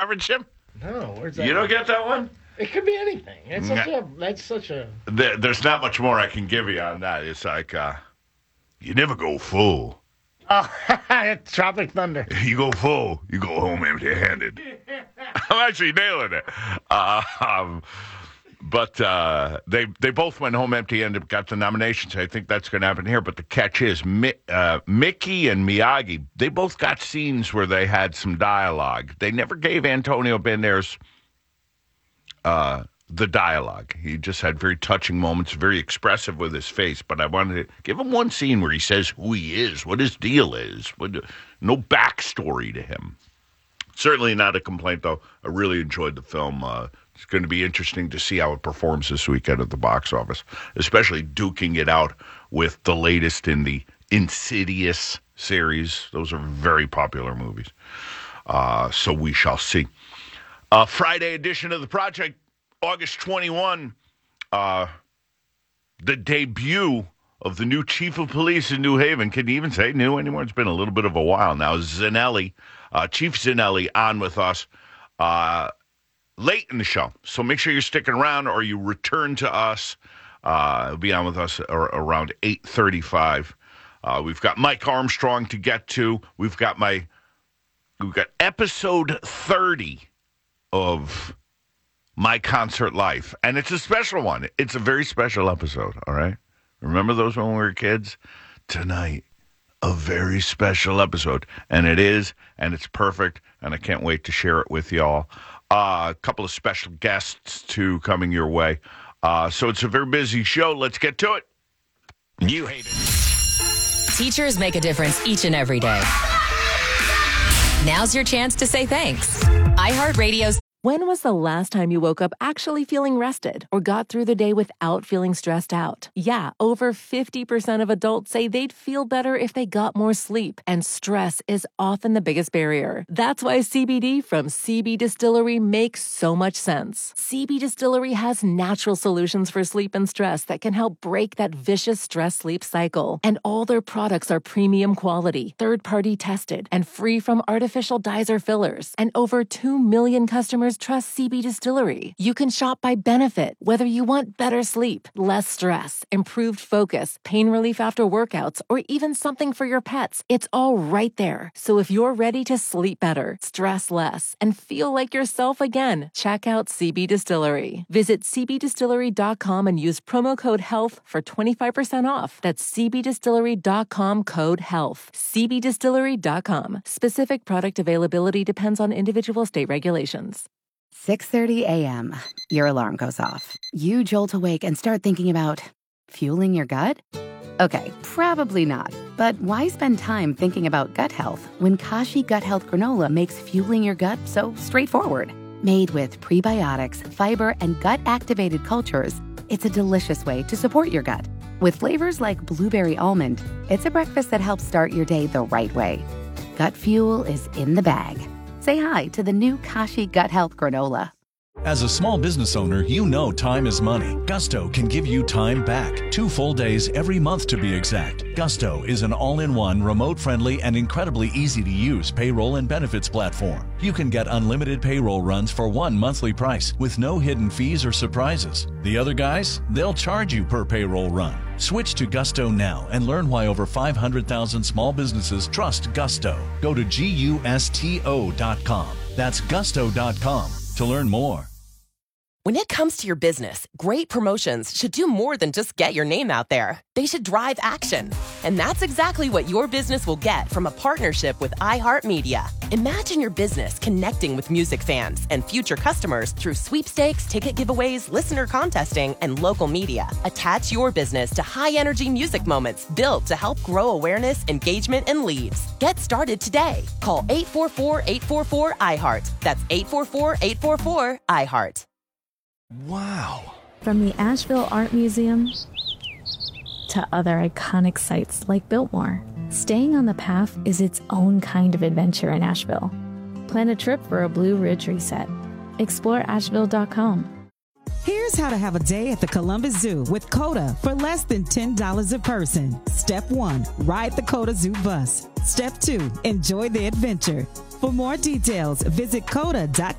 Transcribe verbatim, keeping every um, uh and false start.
average, Jim? No, where's that? You don't get that one? It could be anything. It's such a, that's such a... There, there's not much more I can give you on that. It's like, uh, you never go full. Oh, it's Tropic Thunder. You go full, you go home empty-handed. I'm actually nailing it. Uh, um, but uh, they they both went home empty-handed, got the nominations. I think that's going to happen here. But the catch is, Mi- uh, Mickey and Miyagi, they both got scenes where they had some dialogue. They never gave Antonio Banderas uh, the dialogue. He just had very touching moments, very expressive with his face. But I wanted to give him one scene where he says who he is, what his deal is. What, no backstory to him. Certainly not a complaint, though. I really enjoyed the film. Uh, it's going to be interesting to see how it performs this weekend at the box office, especially duking it out with the latest in the Insidious series. Those are very popular movies. Uh, so we shall see. Uh, Friday edition of The Project, August twenty-first, uh, the debut of the new chief of police in New Haven. Can you even say new anymore? It's been a little bit of a while now. Zanelli, uh, Chief Zanelli, on with us uh, late in the show. So make sure you're sticking around or you return to us. Uh, he'll be on with us ar- around eight thirty-five. Uh, we've got Mike Armstrong to get to. We've got my, we've got episode thirty of My Concert Life. And it's a special one. It's a very special episode, all right? Remember those when we were kids? Tonight, a very special episode. And it is, and it's perfect, and I can't wait to share it with y'all. Uh, a couple of special guests, too, coming your way. Uh, so it's a very busy show. Let's get to it. You hate it. Teachers make a difference each and every day. Now's your chance to say thanks. iHeartRadio's. When was the last time you woke up actually feeling rested or got through the day without feeling stressed out? Yeah, over fifty percent of adults say they'd feel better if they got more sleep, and stress is often the biggest barrier. That's why C B D from C B Distillery makes so much sense. C B Distillery has natural solutions for sleep and stress that can help break that vicious stress-sleep cycle. And all their products are premium quality, third-party tested, and free from artificial dyes or fillers. And over two million customers trust C B Distillery. You can shop by benefit, whether you want better sleep, less stress, improved focus, pain relief after workouts, or even something for your pets. It's all right there. So if you're ready to sleep better, stress less, and feel like yourself again, check out C B Distillery. Visit c b distillery dot com and use promo code HEALTH for twenty-five percent off. That's c b distillery dot com code HEALTH. c b distillery dot com. Specific product availability depends on individual state regulations. six thirty a.m. Your alarm goes off. You jolt awake and start thinking about fueling your gut? Okay, probably not. But why spend time thinking about gut health when Kashi Gut Health Granola makes fueling your gut so straightforward? Made with prebiotics, fiber, and gut-activated cultures, it's a delicious way to support your gut. With flavors like blueberry almond, it's a breakfast that helps start your day the right way. Gut fuel is in the bag. Say hi to the new Kashi Gut Health Granola. As a small business owner, you know time is money. Gusto can give you time back. Two full days every month to be exact. Gusto is an all-in-one, remote-friendly, and incredibly easy-to-use payroll and benefits platform. You can get unlimited payroll runs for one monthly price with no hidden fees or surprises. The other guys, they'll charge you per payroll run. Switch to Gusto now and learn why over five hundred thousand small businesses trust Gusto. Go to gusto dot com. That's gusto dot com to learn more. When it comes to your business, great promotions should do more than just get your name out there. They should drive action. And that's exactly what your business will get from a partnership with iHeartMedia. Imagine your business connecting with music fans and future customers through sweepstakes, ticket giveaways, listener contesting, and local media. Attach your business to high-energy music moments built to help grow awareness, engagement, and leads. Get started today. Call eight four four, eight four four, I heart. That's eight four four, eight four four, I heart. Wow. From the Asheville Art Museum to other iconic sites like Biltmore, staying on the path is its own kind of adventure in Asheville. Plan a trip for a Blue Ridge reset. explore asheville dot com. Here's how to have a day at the Columbus Zoo with CODA for less than ten dollars a person. Step one, ride the CODA Zoo bus. Step two, enjoy the adventure. For more details, visit coda dot com.